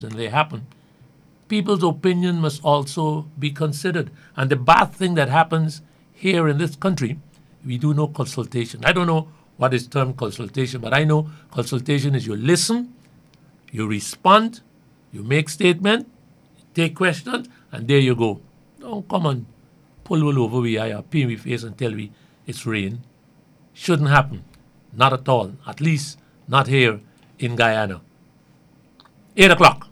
and they happen, people's opinion must also be considered. And the bad thing that happens here in this country, we do no consultation. I don't know what is termed consultation, but I know consultation is you listen, you respond, you make statement, you take questions, and there you go. Don't come and pull all over we eye, pin we face and tell we it's rain. Shouldn't happen. Not at all. At least not here in Guyana. 8 o'clock.